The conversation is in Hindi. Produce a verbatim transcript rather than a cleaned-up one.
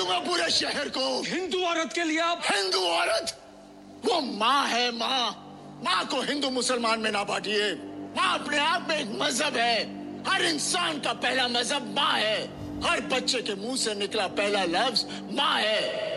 दूंगा पूरे शहर को। हिंदू औरत के लिए आप? हिंदू औरत? वो माँ है, माँ। माँ को हिंदू मुसलमान में ना बांटिए। माँ अपने आप में एक मजहब है। हर इंसान का पहला मजहब माँ है। हर बच्चे के मुंह से निकला पहला लफ्ज माँ है।